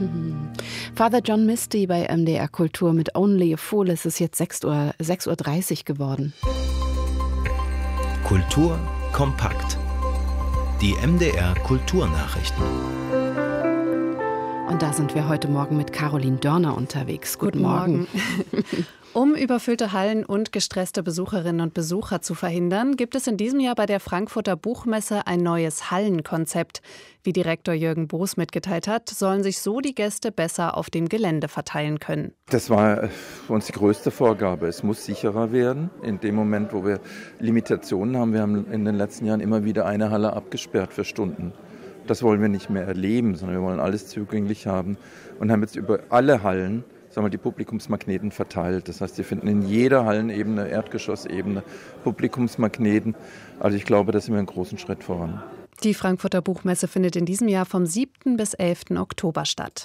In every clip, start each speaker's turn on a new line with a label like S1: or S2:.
S1: Father John Misty bei MDR Kultur mit Only a Fool. Es ist jetzt 6:30 Uhr geworden.
S2: Kultur kompakt. Die MDR Kulturnachrichten.
S1: Und da sind wir heute Morgen mit Caroline Dörner unterwegs. Guten Morgen.
S3: Um überfüllte Hallen und gestresste Besucherinnen und Besucher zu verhindern, gibt es in diesem Jahr bei der Frankfurter Buchmesse ein neues Hallenkonzept. Wie Direktor Jürgen Boos mitgeteilt hat, sollen sich so die Gäste besser auf dem Gelände verteilen können.
S4: Das war für uns die größte Vorgabe. Es muss sicherer werden. In dem Moment, wo wir Limitationen haben, wir haben in den letzten Jahren immer wieder eine Halle abgesperrt für Stunden. Das wollen wir nicht mehr erleben, sondern wir wollen alles zugänglich haben und haben jetzt über alle Hallen die Publikumsmagneten verteilt. Das heißt, Sie finden in jeder Hallenebene, Erdgeschossebene Publikumsmagneten. Also ich glaube, da sind wir einen großen Schritt voran.
S3: Die Frankfurter Buchmesse findet in diesem Jahr vom 7. bis 11. Oktober statt.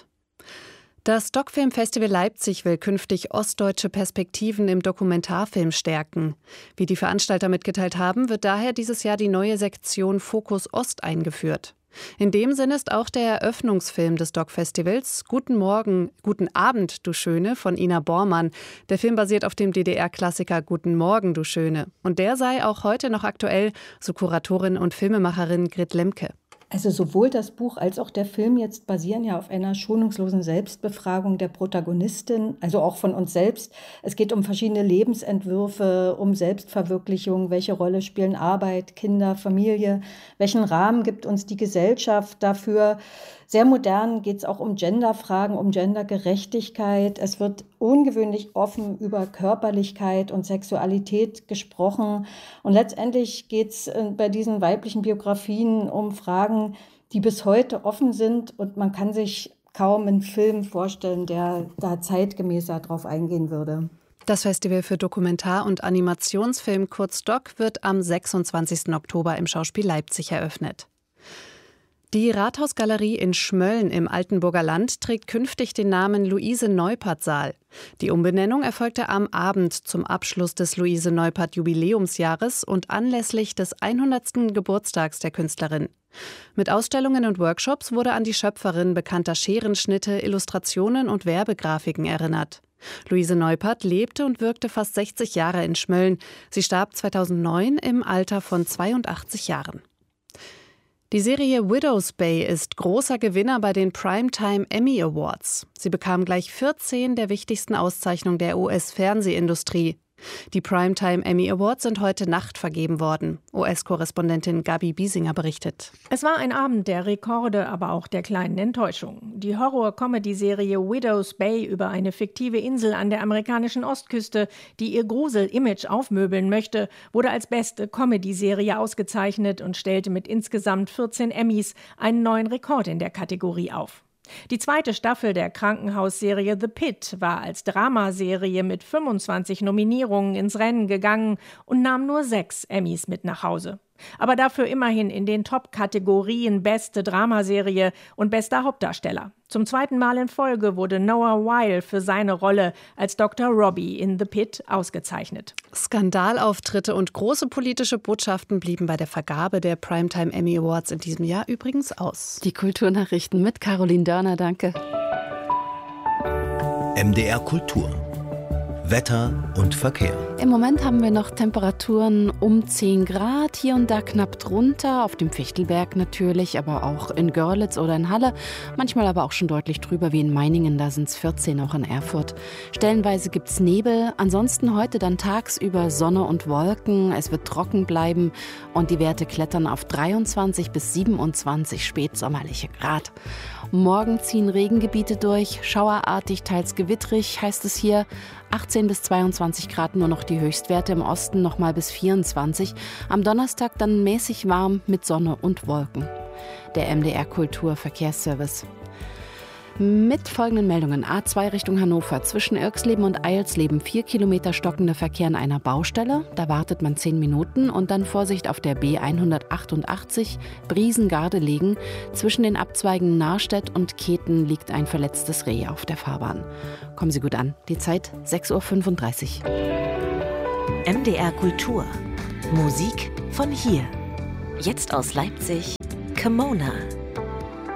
S3: Das Doc-Film-Festival Leipzig will künftig ostdeutsche Perspektiven im Dokumentarfilm stärken. Wie die Veranstalter mitgeteilt haben, wird daher dieses Jahr die neue Sektion Fokus Ost eingeführt. In dem Sinn ist auch der Eröffnungsfilm des Doc-Festivals Guten Abend, du Schöne von Ina Bormann. Der Film basiert auf dem DDR-Klassiker Guten Morgen, du Schöne. Und der sei auch heute noch aktuell, so Kuratorin und Filmemacherin Grit Lemke.
S5: Also sowohl das Buch als auch der Film jetzt basieren ja auf einer schonungslosen Selbstbefragung der Protagonistin, also auch von uns selbst. Es geht um verschiedene Lebensentwürfe, um Selbstverwirklichung, welche Rolle spielen Arbeit, Kinder, Familie, welchen Rahmen gibt uns die Gesellschaft dafür. Sehr modern geht es auch um Genderfragen, um Gendergerechtigkeit. Es wird ungewöhnlich offen über Körperlichkeit und Sexualität gesprochen. Und letztendlich geht es bei diesen weiblichen Biografien um Fragen, die bis heute offen sind. Und man kann sich kaum einen Film vorstellen, der da zeitgemäßer drauf eingehen würde.
S3: Das Festival für Dokumentar- und Animationsfilm kurz Doc wird am 26. Oktober im Schauspiel Leipzig eröffnet. Die Rathausgalerie in Schmölln im Altenburger Land trägt künftig den Namen Luise-Neupert-Saal. Die Umbenennung erfolgte am Abend zum Abschluss des Luise-Neupert-Jubiläumsjahres und anlässlich des 100. Geburtstags der Künstlerin. Mit Ausstellungen und Workshops wurde an die Schöpferin bekannter Scherenschnitte, Illustrationen und Werbegrafiken erinnert. Luise Neupert lebte und wirkte fast 60 Jahre in Schmölln. Sie starb 2009 im Alter von 82 Jahren. Die Serie Widow's Bay ist großer Gewinner bei den Primetime Emmy Awards. Sie bekam gleich 14 der wichtigsten Auszeichnungen der US-Fernsehindustrie. Die Primetime Emmy Awards sind heute Nacht vergeben worden. US-Korrespondentin Gabi Biesinger berichtet.
S6: Es war ein Abend der Rekorde, aber auch der kleinen Enttäuschung. Die Horror-Comedy-Serie Widow's Bay über eine fiktive Insel an der amerikanischen Ostküste, die ihr Grusel-Image aufmöbeln möchte, wurde als beste Comedy-Serie ausgezeichnet und stellte mit insgesamt 14 Emmys einen neuen Rekord in der Kategorie auf. Die zweite Staffel der Krankenhausserie The Pit war als Dramaserie mit 25 Nominierungen ins Rennen gegangen und nahm nur 6 Emmys mit nach Hause. Aber dafür immerhin in den Top-Kategorien Beste Dramaserie und Bester Hauptdarsteller. Zum zweiten Mal in Folge wurde Noah Wyle für seine Rolle als Dr. Robbie in The Pit ausgezeichnet.
S3: Skandalauftritte und große politische Botschaften blieben bei der Vergabe der Primetime Emmy Awards in diesem Jahr übrigens aus.
S1: Die Kulturnachrichten mit Caroline Dörner, danke.
S2: MDR Kultur. Wetter und Verkehr.
S1: Im Moment haben wir noch Temperaturen um 10 Grad, hier und da knapp drunter, auf dem Fichtelberg natürlich, aber auch in Görlitz oder in Halle, manchmal aber auch schon deutlich drüber wie in Meiningen, da sind es 14, auch in Erfurt. Stellenweise gibt es Nebel, ansonsten heute dann tagsüber Sonne und Wolken, es wird trocken bleiben und die Werte klettern auf 23 bis 27 spätsommerliche Grad. Morgen ziehen Regengebiete durch, schauerartig, teils gewittrig, heißt es hier. 18 bis 22 Grad nur noch die Höchstwerte, im Osten noch mal bis 24. Am Donnerstag dann mäßig warm mit Sonne und Wolken. Der MDR Kultur Verkehrsservice. Mit folgenden Meldungen. A2 Richtung Hannover. Zwischen Irxleben und Eilsleben 4 Kilometer stockender Verkehr an einer Baustelle. Da wartet man 10 Minuten. Und dann Vorsicht auf der B188 Briesen-Gardelegen. Zwischen den Abzweigen Narstedt und Keten liegt ein verletztes Reh auf der Fahrbahn. Kommen Sie gut an. Die Zeit 6:35 Uhr.
S7: MDR Kultur. Musik von hier. Jetzt aus Leipzig. Kimona.